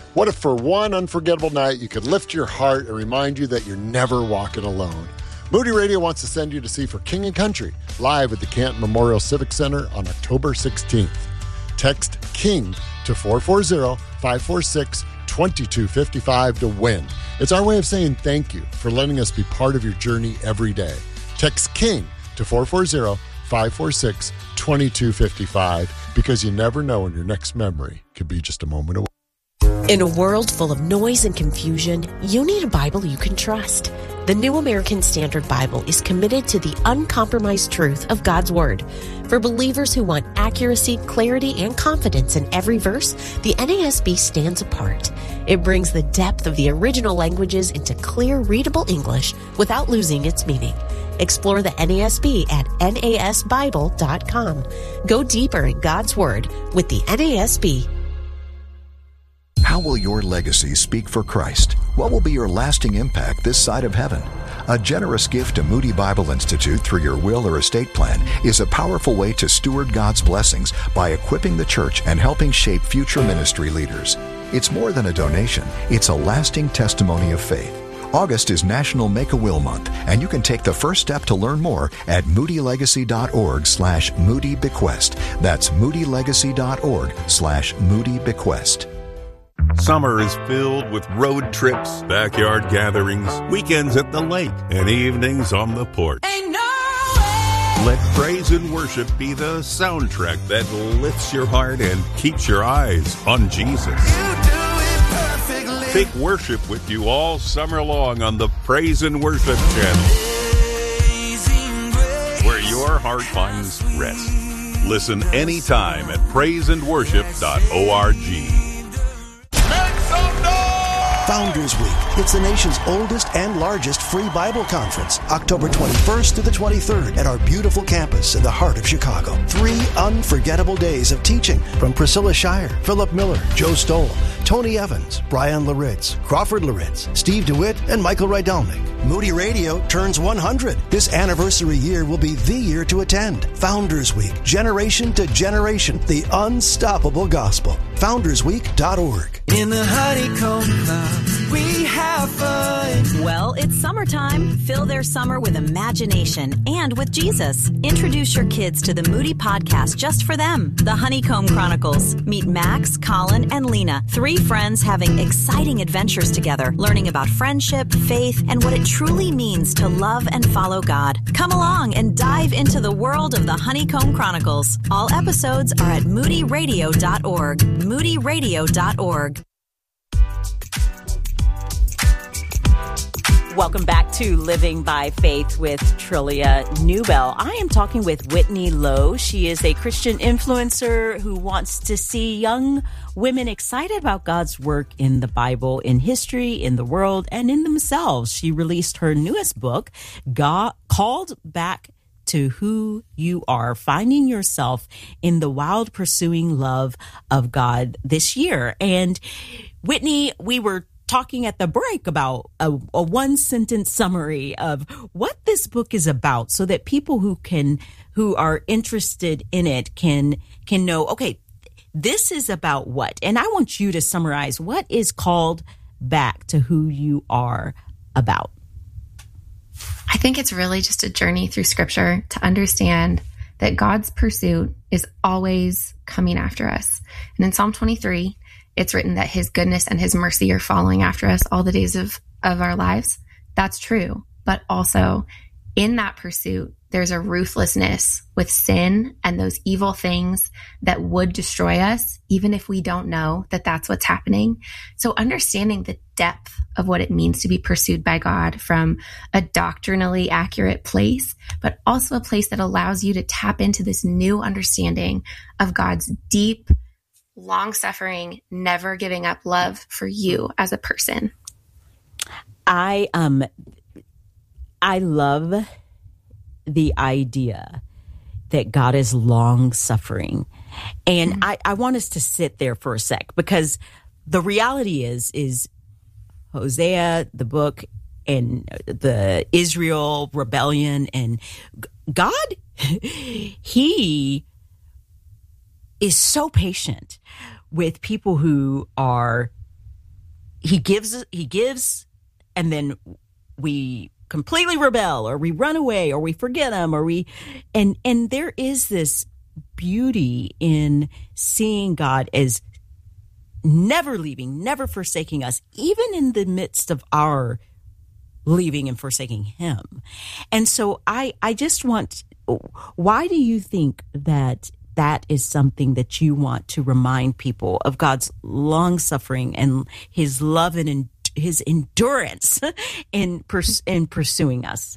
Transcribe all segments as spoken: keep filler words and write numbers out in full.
What if for one unforgettable night you could lift your heart and remind you that you're never walking alone? Moody Radio wants to send you to see For King and Country live at the Canton Memorial Civic Center on October sixteenth. Text KING to four four zero, five four six, two two five five to win. It's our way of saying thank you for letting us be part of your journey every day. Text KING to four four zero, five four six, two two five five because you never know when your next memory could be just a moment away. In a world full of noise and confusion, you need a Bible you can trust. The New American Standard Bible is committed to the uncompromised truth of God's Word. For believers who want accuracy, clarity, and confidence in every verse, the N A S B stands apart. It brings the depth of the original languages into clear, readable English without losing its meaning. Explore the N A S B at N A S Bible dot com. Go deeper in God's Word with the N A S B. How will your legacy speak for Christ? What will be your lasting impact this side of heaven? A generous gift to Moody Bible Institute through your will or estate plan is a powerful way to steward God's blessings by equipping the church and helping shape future ministry leaders. It's more than a donation. It's a lasting testimony of faith. August is National Make-A-Will Month, and you can take the first step to learn more at moodylegacy.org slash moodybequest. That's moodylegacy.org slash moodybequest. Summer is filled with road trips, backyard gatherings, weekends at the lake, and evenings on the porch. Ain't no way. Let praise and worship be the soundtrack that lifts your heart and keeps your eyes on Jesus. You do it perfectly. Take worship with you all summer long on the Praise and Worship channel, where your heart finds rest. Listen anytime at praise and worship dot org. Founders Week. It's the nation's oldest and largest free Bible conference, October twenty-first to the twenty-third at our beautiful campus in the heart of Chicago. Three unforgettable days of teaching from Priscilla Shire, Philip Miller, Joe Stoll, Tony Evans, Brian Laritz, Crawford Laritz, Steve DeWitt, and Michael Rydelnik. Moody Radio turns one hundred. This anniversary year will be the year to attend. Founders Week, generation to generation, the unstoppable gospel. founders week dot org. In the honeycomb cloud, we have fun. Well, it's summertime. Fill their summer with imagination and with Jesus. Introduce your kids to the Moody podcast just for them. The Honeycomb Chronicles. Meet Max, Colin, and Lena, three friends having exciting adventures together, learning about friendship, faith, and what it truly means to love and follow God. Come along and dive into the world of the Honeycomb Chronicles. All episodes are at moody radio dot org. moody radio dot org. Welcome back to Living by Faith with Trillia Newbell. I am talking with Whitney Lowe. She is a Christian influencer who wants to see young women excited about God's work in the Bible, in history, in the world, and in themselves. She released her newest book, God, called Back to Who You Are, Finding Yourself in the Wild Pursuing Love of God this year. And Whitney, we were talking at the break about a, a one sentence summary of what this book is about so that people who can, who are interested in it can, can know, okay, this is about what? And I want you to summarize what is called Back to Who You Are about. I think it's really just a journey through Scripture to understand that God's pursuit is always coming after us. And in Psalm twenty-three, it's written that his goodness and his mercy are following after us all the days of, of our lives. That's true. But also in that pursuit, there's a ruthlessness with sin and those evil things that would destroy us, even if we don't know that that's what's happening. So understanding the depth of what it means to be pursued by God from a doctrinally accurate place, but also a place that allows you to tap into this new understanding of God's deep, long-suffering, never giving up love for you as a person. I um I love the idea that God is long-suffering. And mm-hmm. I, I want us to sit there for a sec, because the reality is, is Hosea, the book, and the Israel rebellion, and God, he is so patient with people who are he gives, he gives, and then we completely rebel, or we run away, or we forget him, or we, and, and there is this beauty in seeing God as never leaving, never forsaking us, even in the midst of our leaving and forsaking him. And so I, I just want, why do you think that that is something that you want to remind people of, God's long suffering and his love and en- his endurance in, pers- in pursuing us?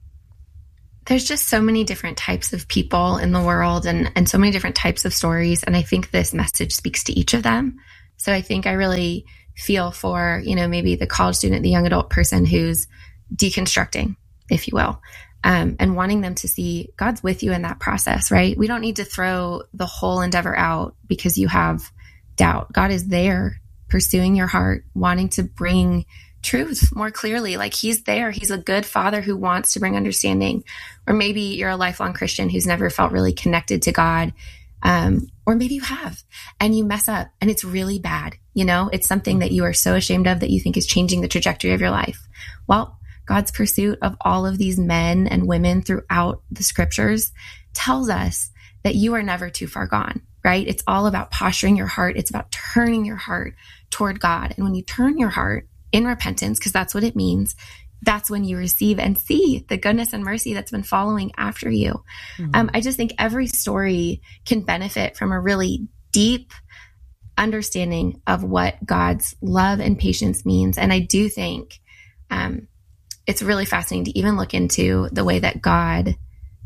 There's just so many different types of people in the world, and, and so many different types of stories. And I think this message speaks to each of them. So I think I really feel for, you know, maybe the college student, the young adult person who's deconstructing, if you will, um, and wanting them to see God's with you in that process, right? We don't need to throw the whole endeavor out because you have doubt. God is there pursuing your heart, wanting to bring truth more clearly. Like he's there. He's a good father who wants to bring understanding. Or maybe you're a lifelong Christian who's never felt really connected to God. Um, or maybe you have, and you mess up and it's really bad. You know, it's something that you are so ashamed of that you think is changing the trajectory of your life. Well, God's pursuit of all of these men and women throughout the scriptures tells us that you are never too far gone, right? It's all about posturing your heart. It's about turning your heart toward God. And when you turn your heart in repentance, because that's what it means, that's when you receive and see the goodness and mercy that's been following after you. Mm-hmm. Um, I just think every story can benefit from a really deep understanding of what God's love and patience means. And I do think um, it's really fascinating to even look into the way that God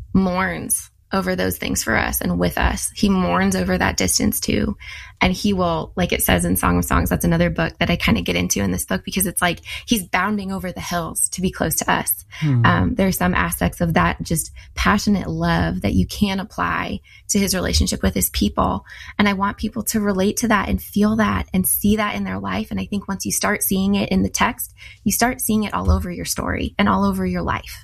mourns over those things for us and with us. He mourns over that distance too. And he will, like it says in Song of Songs, that's another book that I kind of get into in this book, because it's like he's bounding over the hills to be close to us. Hmm. Um, there are some aspects of that just passionate love that you can apply to his relationship with his people. And I want people to relate to that and feel that and see that in their life. And I think once you start seeing it in the text, you start seeing it all over your story and all over your life.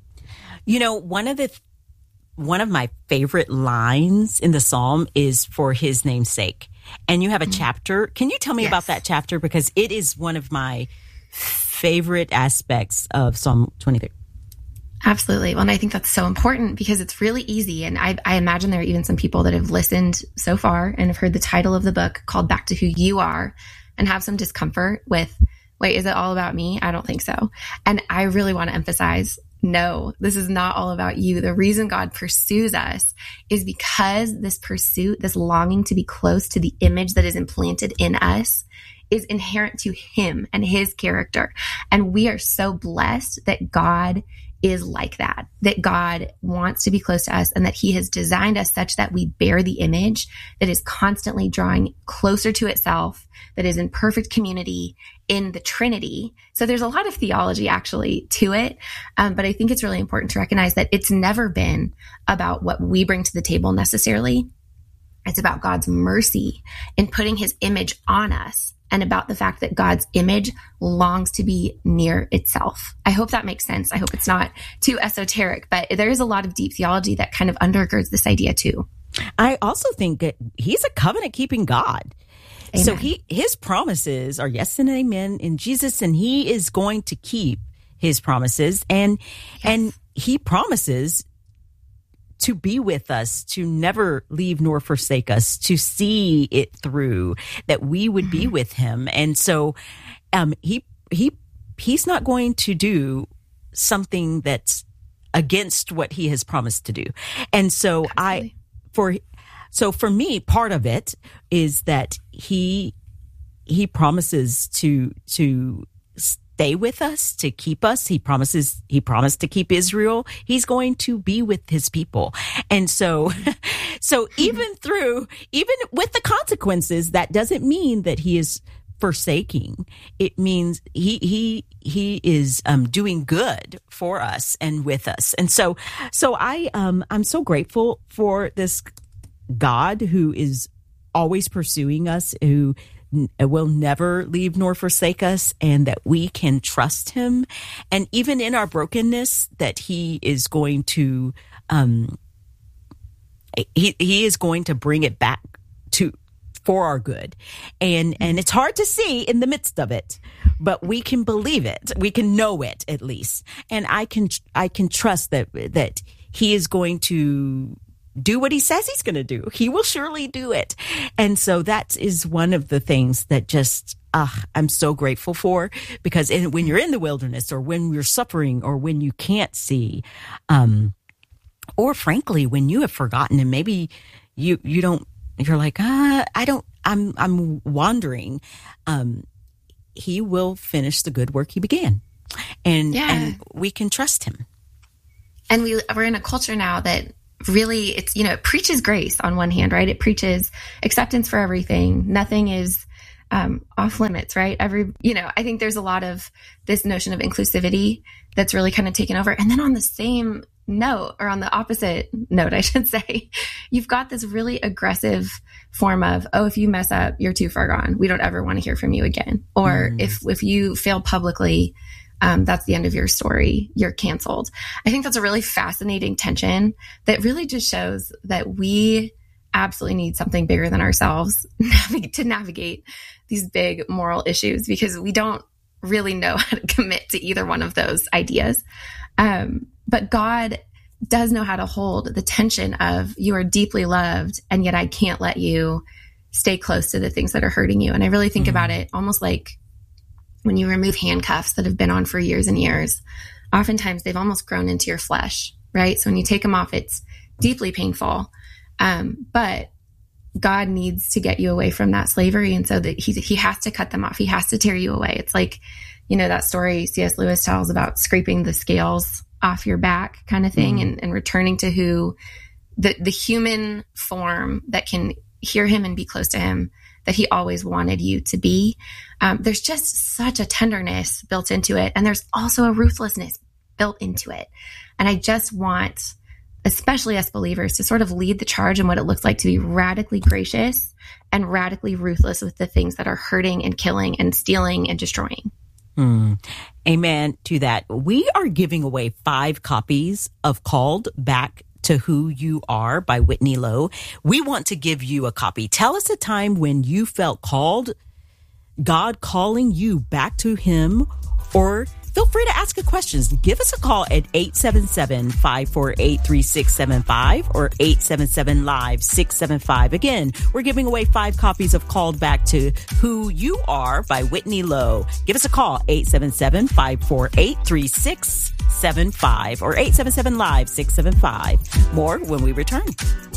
You know, one of the th- One of my favorite lines in the Psalm is for his name's sake. And you have a chapter. Can you tell me yes. about that chapter? Because it is one of my favorite aspects of Psalm twenty-three. Absolutely. Well, and I think that's so important because it's really easy. And I, I imagine there are even some people that have listened so far and have heard the title of the book called Back to Who You Are and have some discomfort with, wait, is it all about me? I don't think so. And I really want to emphasize, no, this is not all about you. The reason God pursues us is because this pursuit, this longing to be close to the image that is implanted in us, is inherent to him and his character. And we are so blessed that God is like that, that God wants to be close to us and that he has designed us such that we bear the image that is constantly drawing closer to itself, that is in perfect community in the Trinity. So there's a lot of theology actually to it. Um, but I think it's really important to recognize that it's never been about what we bring to the table necessarily. It's about God's mercy in putting his image on us, and about the fact that God's image longs to be near itself. I hope that makes sense. I hope it's not too esoteric, but there is a lot of deep theology that kind of undergirds this idea too. I also think that he's a covenant-keeping God. Amen. So he his promises are yes and amen in Jesus, and he is going to keep his promises. And yes. and he promises to be with us, to never leave nor forsake us, to see it through, that we would be with him. And so um, he he he's not going to do something that's against what he has promised to do. And so Absolutely. I for so for me, part of it is that he he promises to to stay with us, to keep us. He promises, he promised to keep Israel. He's going to be with his people. And so, so even through, even with the consequences, that doesn't mean that he is forsaking. It means he, he, he is, um, doing good for us and with us. And so, so I, um, I'm so grateful for this God who is always pursuing us, who will never leave nor forsake us, and that we can trust him. And even in our brokenness, that he is going to, um, he, he is going to bring it back to for our good. And, and it's hard to see in the midst of it, but we can believe it. We can know it at least. And I can, I can trust that, that he is going to do what he says he's going to do. He will surely do it. And so that is one of the things that just, uh, I'm so grateful for, because in, when you're in the wilderness or when you're suffering or when you can't see, um, or frankly, when you have forgotten and maybe you, you don't, you're like, ah, I don't, I'm, I'm wandering. Um, he will finish the good work he began, and, yeah. and we can trust him. And we, we're in a culture now that really, it's, you know, it preaches grace on one hand, right? It preaches acceptance for everything. Nothing is, um, off limits, right? Every, you know, I think there's a lot of this notion of inclusivity that's really kind of taken over. And then on the same note, or on the opposite note, I should say, you've got this really aggressive form of, oh, if you mess up, you're too far gone. We don't ever want to hear from you again. Or mm. if, if you fail publicly, um, that's the end of your story. You're canceled. I think that's a really fascinating tension that really just shows that we absolutely need something bigger than ourselves to navigate these big moral issues, because we don't really know how to commit to either one of those ideas. Um, But God does know how to hold the tension of, you are deeply loved, and yet I can't let you stay close to the things that are hurting you. And I really think mm-hmm. about it almost like when you remove handcuffs that have been on for years and years. Oftentimes they've almost grown into your flesh, right? So when you take them off, it's deeply painful. Um, but God needs to get you away from that slavery. And so that he, he has to cut them off. He has to tear you away. It's like, you know, that story C S Lewis tells about scraping the scales off your back kind of thing, mm. and, and returning to who the, the human form that can hear him and be close to him that he always wanted you to be. Um, there's just such a tenderness built into it. And there's also a ruthlessness built into it. And I just want, especially as believers, to sort of lead the charge in what it looks like to be radically gracious and radically ruthless with the things that are hurting and killing and stealing and destroying. Mm. Amen to that. We are giving away five copies of Called Back to Who You Are by Whitney Lowe. We want to give you a copy. Tell us a time when you felt called, God calling you back to him, or feel free to ask a question. Give us a call at eight seven seven, five four eight, three six seven five or eight seven seven, live, six seven five. Again, we're giving away five copies of Called Back to Who You Are by Whitney Lowe. Give us a call, eight seven seven, five four eight, three six seven five or eight seven seven, live, six seven five. More when we return.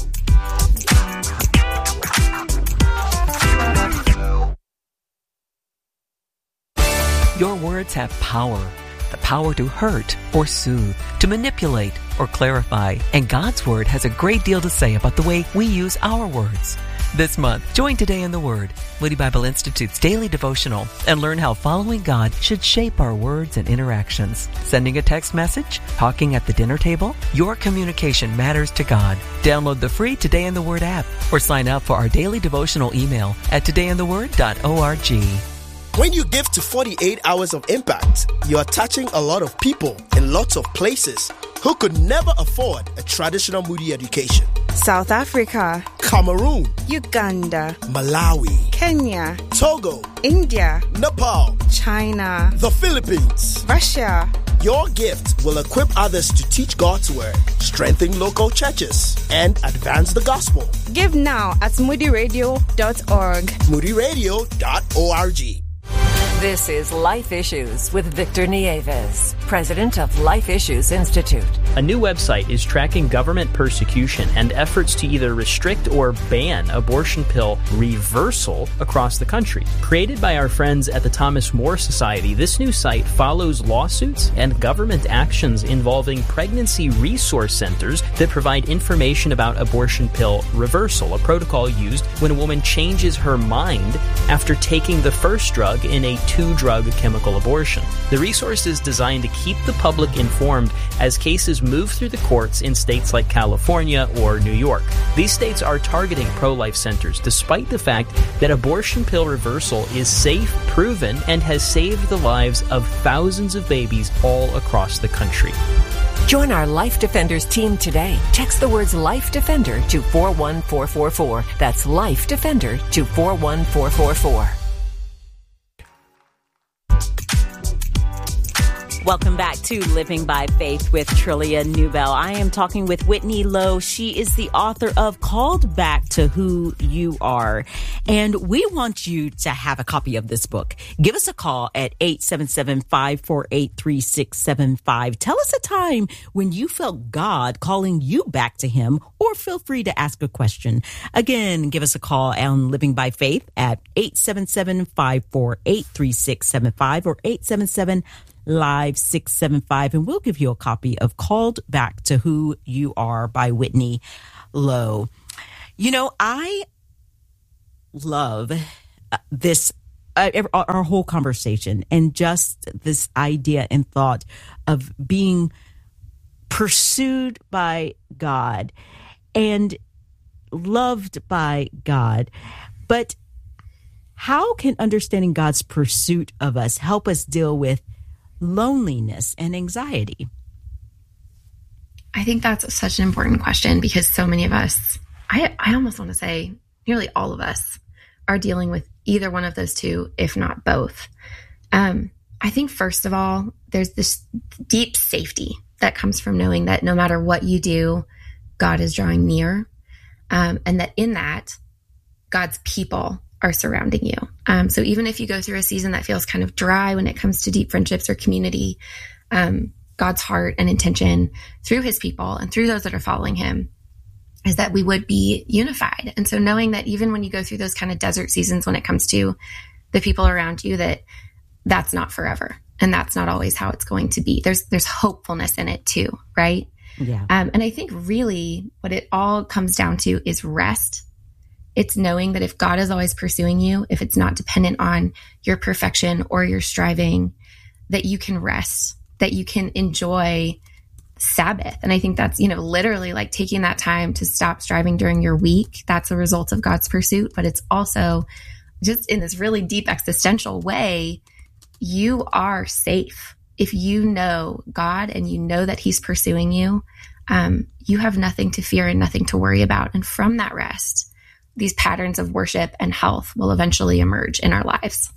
Your words have power. The power to hurt or soothe, to manipulate or clarify. And God's Word has a great deal to say about the way we use our words. This month, join Today in the Word, Moody Bible Institute's daily devotional, and learn how following God should shape our words and interactions. Sending a text message? Talking at the dinner table? Your communication matters to God. Download the free Today in the Word app or sign up for our daily devotional email at today in the word dot org. When you give to forty-eight hours of impact, you are touching a lot of people in lots of places who could never afford a traditional Moody education. South Africa, Cameroon, Uganda, Malawi, Kenya, Togo, India, Nepal, China, the Philippines, Russia. Your gift will equip others to teach God's Word, strengthen local churches, and advance the gospel. Give now at moody radio dot org. moody radio dot org. This is Life Issues with Victor Nieves, president of Life Issues Institute. A new website is tracking government persecution and efforts to either restrict or ban abortion pill reversal across the country. Created by our friends at the Thomas More Society, this new site follows lawsuits and government actions involving pregnancy resource centers that provide information about abortion pill reversal, a protocol used when a woman changes her mind after taking the first drug in a two-drug chemical abortion. The resource is designed to keep the public informed as cases move through the courts in states like California or New York. These states are targeting pro-life centers despite the fact that abortion pill reversal is safe, proven, and has saved the lives of thousands of babies all across the country. Join our Life Defenders team today. Text the words Life Defender to four one four four four. That's Life Defender to four one four four four. Welcome back to Living by Faith with Trillia Newbell. I am talking with Whitney Lowe. She is the author of Called Back to Who You Are. And we want you to have a copy of this book. Give us a call at eight seven seven, five four eight, three six seven five. Tell us a time when you felt God calling you back to him, or feel free to ask a question. Again, give us a call on Living by Faith at eight seven seven, five four eight, three six seven five or eight seven seven, Live six seven five, and we'll give you a copy of Called Back to Who You Are by Whitney Lowe. You know, I love this, uh, our whole conversation, and just this idea and thought of being pursued by God and loved by God. But how can understanding God's pursuit of us help us deal with loneliness and anxiety? I think that's such an important question, because so many of us, I, I almost want to say nearly all of us, are dealing with either one of those two, if not both. Um, I think, first of all, there's this deep safety that comes from knowing that no matter what you do, God is drawing near, um, and that in that, God's people are surrounding you. Um, so even if you go through a season that feels kind of dry when it comes to deep friendships or community, um, God's heart and intention through his people and through those that are following him is that we would be unified. And so knowing that even when you go through those kind of desert seasons when it comes to the people around you, that that's not forever. And that's not always how it's going to be. There's, there's hopefulness in it too, right? Yeah. Um, and I think really what it all comes down to is rest. It's knowing that if God is always pursuing you, if it's not dependent on your perfection or your striving, that you can rest, that you can enjoy Sabbath. And I think that's, you know, literally like taking that time to stop striving during your week. That's a result of God's pursuit. But it's also just in this really deep existential way, you are safe. If you know God and you know that he's pursuing you, um, you have nothing to fear and nothing to worry about. And from that rest, these patterns of worship and health will eventually emerge in our lives.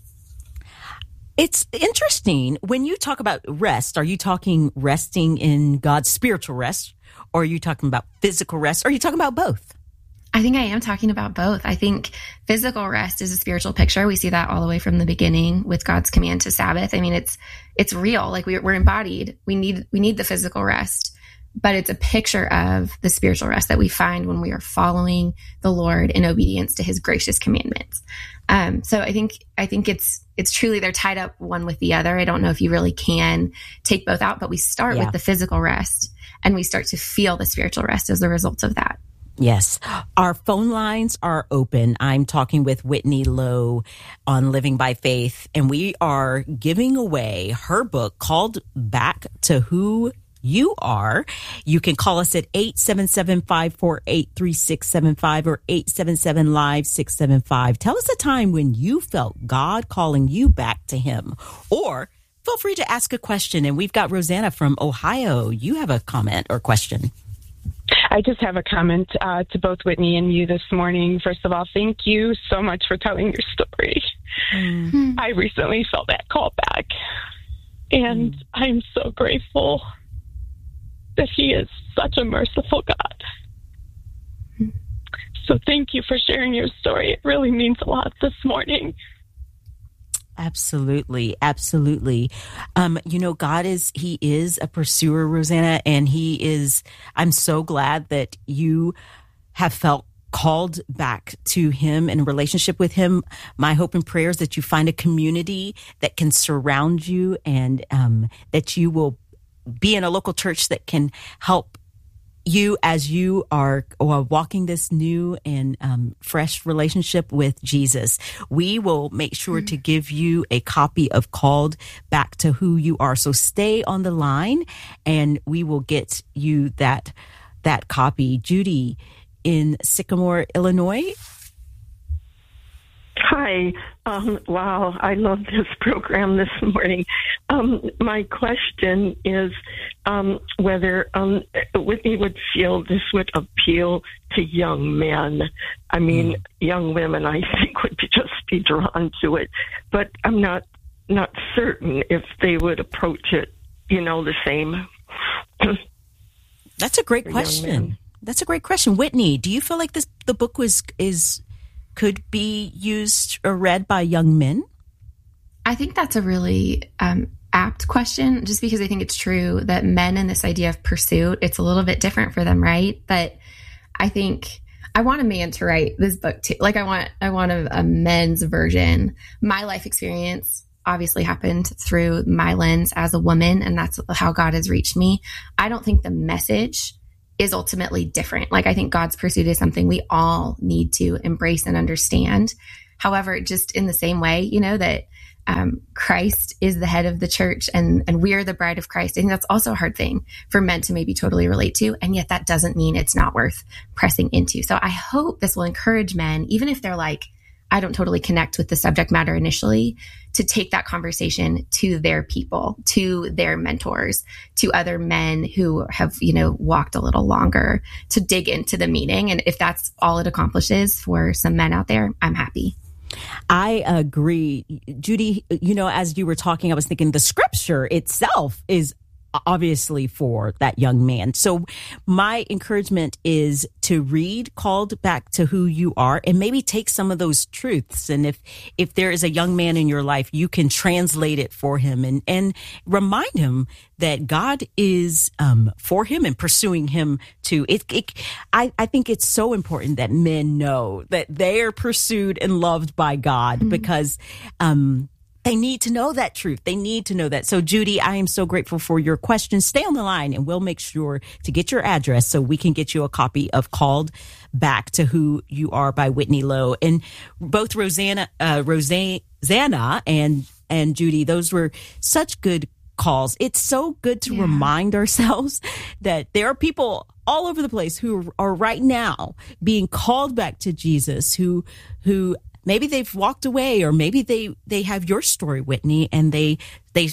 It's interesting when you talk about rest. Are you talking resting in God's spiritual rest, or are you talking about physical rest? Or are you talking about both? I think I am talking about both. I think physical rest is a spiritual picture. We see that all the way from the beginning with God's command to Sabbath. I mean, it's it's real. Like we're, we're embodied. We need we need the physical rest. But it's a picture of the spiritual rest that we find when we are following the Lord in obedience to his gracious commandments. Um, so I think I think it's it's truly, they're tied up one with the other. I don't know if you really can take both out, but we start yeah. with the physical rest and we start to feel the spiritual rest as a result of that. Yes. Our phone lines are open. I'm talking with Whitney Lowe on Living by Faith, and we are giving away her book called Back to Who You Are. You can call us at eight seven seven, five four eight, three six seven five or eight seven seven, live six seven five. Tell us a time when you felt God calling you back to him, or feel free to ask a question. And we've got Rosanna from Ohio. You have a comment or question. I just have a comment uh, to both Whitney and you this morning. First of all, thank you so much for telling your story. Mm. I recently felt that call back, and mm. I'm so grateful that he is such a merciful God. So thank you for sharing your story. It really means a lot this morning. Absolutely. Absolutely. Um, you know, God is, he is a pursuer, Rosanna, and he is, I'm so glad that you have felt called back to him in a relationship with him. My hope and prayer is that you find a community that can surround you, and um, that you will be in a local church that can help you as you are, are walking this new and um, fresh relationship with Jesus. We will make sure mm-hmm. to give you a copy of Called Back to Who You Are. So stay on the line and we will get you that, that copy. Judy in Sycamore, Illinois. Hi. Um, wow, I love this program this morning. Um, my question is um, whether um, Whitney would feel this would appeal to young men. I mean, mm. young women, I think, would be just be drawn to it, but I'm not not certain if they would approach it, you know, the same. That's a great question. That's a great question. Whitney, do you feel like this the book was is could be used or read by young men? I think that's a really um, apt question, just because I think it's true that men and this idea of pursuit, it's a little bit different for them, right? But I think I want a man to write this book too. Like I want, I want a, a men's version. My life experience obviously happened through my lens as a woman, and that's how God has reached me. I don't think the message is ultimately different. Like I think God's pursuit is something we all need to embrace and understand. However, just in the same way, you know, that um, Christ is the head of the church and, and we are the bride of Christ. I think that's also a hard thing for men to maybe totally relate to. And yet that doesn't mean it's not worth pressing into. So I hope this will encourage men, even if they're like, I don't totally connect with the subject matter initially, to take that conversation to their people, to their mentors, to other men who have, you know, walked a little longer, to dig into the meaning. And if that's all it accomplishes for some men out there, I'm happy. I agree. Judy, you know, as you were talking, I was thinking the scripture itself is obviously for that young man. So my encouragement is to read Called Back to Who You Are and maybe take some of those truths. And if, if there is a young man in your life, you can translate it for him and, and remind him that God is um, for him and pursuing him too. It, it, I, I think it's so important that men know that they are pursued and loved by God mm-hmm. because, um, they need to know that truth. They need to know that. So, Judy, I am so grateful for your questions. Stay on the line and we'll make sure to get your address so we can get you a copy of Called Back to Who You Are by Whitney Lowe. And both Rosanna, uh, Rosanna and, and Judy, those were such good calls. It's so good to yeah. remind ourselves that there are people all over the place who are right now being called back to Jesus, who, who, maybe they've walked away, or maybe they, they have your story, Whitney, and they they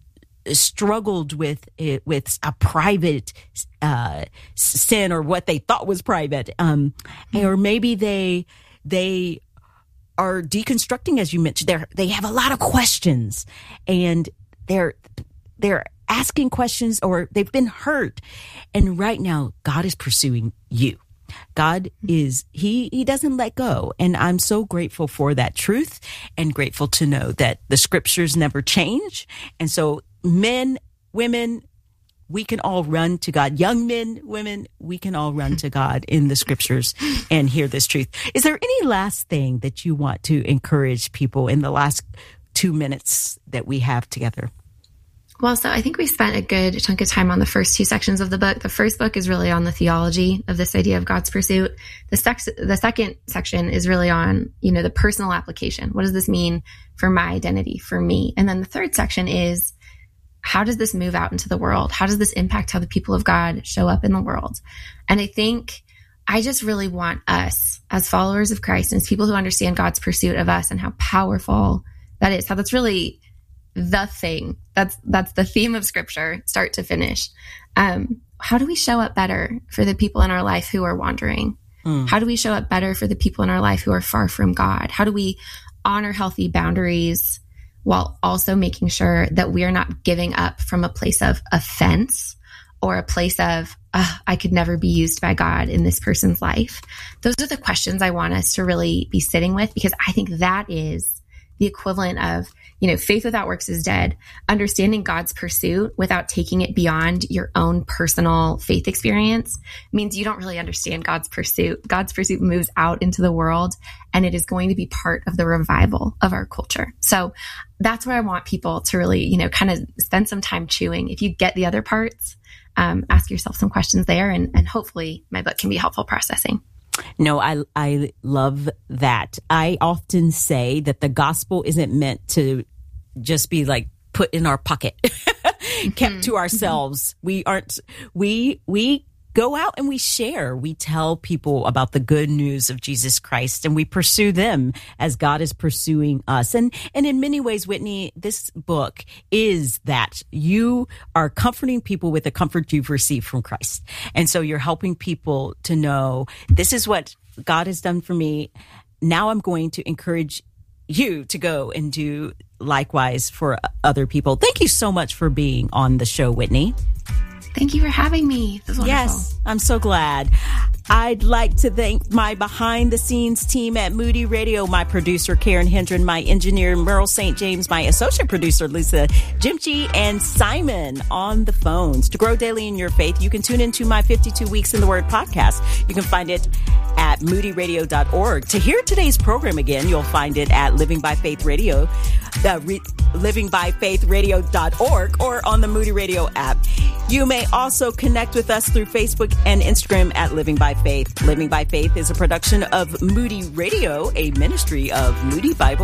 struggled with it, with a private uh, sin or what they thought was private, um, mm-hmm. or maybe they they are deconstructing, as you mentioned. They they have a lot of questions, and they're they're asking questions, or they've been hurt, and right now God is pursuing you. God is, he, he doesn't let go. And I'm so grateful for that truth and grateful to know that the scriptures never change. And so men, women, we can all run to God. Young men, women, we can all run to God in the scriptures and hear this truth. Is there any last thing that you want to encourage people in the last two minutes that we have together? Well, so I think we spent a good chunk of time on the first two sections of the book. The first book is really on the theology of this idea of God's pursuit. The, sex- the second section is really on, you know, the personal application. What does this mean for my identity, for me? And then the third section is, how does this move out into the world? How does this impact how the people of God show up in the world? And I think I just really want us as followers of Christ and as people who understand God's pursuit of us and how powerful that is, how that's really the thing. That's that's the theme of scripture, start to finish. Um, how do we show up better for the people in our life who are wandering? Mm. How do we show up better for the people in our life who are far from God? How do we honor healthy boundaries while also making sure that we are not giving up from a place of offense or a place of, oh, I could never be used by God in this person's life? Those are the questions I want us to really be sitting with, because I think that is the equivalent of, you know, faith without works is dead. Understanding God's pursuit without taking it beyond your own personal faith experience means you don't really understand God's pursuit. God's pursuit moves out into the world, and it is going to be part of the revival of our culture. So that's where I want people to really, you know, kind of spend some time chewing. If you get the other parts, um, ask yourself some questions there, and, and hopefully my book can be helpful processing. No, I I love that. I often say that the gospel isn't meant to just be like put in our pocket, kept mm-hmm. to ourselves. We aren't, we, we go out and we share. We tell people about the good news of Jesus Christ, and we pursue them as God is pursuing us. And, and in many ways, Whitney, this book is that you are comforting people with the comfort you've received from Christ. And so you're helping people to know this is what God has done for me. Now I'm going to encourage you to go and do likewise for other people. Thank you so much for being on the show, Whitney. Thank you for having me. This is wonderful. Yes, I'm so glad. I'd like to thank my behind-the-scenes team at Moody Radio, my producer, Karen Hendren, my engineer, Merle Saint James, my associate producer, Lisa Jimchi, and Simon on the phones. To grow daily in your faith, you can tune into my fifty-two Weeks in the Word podcast. You can find it at moody radio dot org. To hear today's program again, you'll find it at Living by Faith Radio, uh, re- living by faith radio dot org, or on the Moody Radio app. You may also connect with us through Facebook and Instagram at Living by Faith. Living by Faith is a production of Moody Radio, a ministry of Moody Bible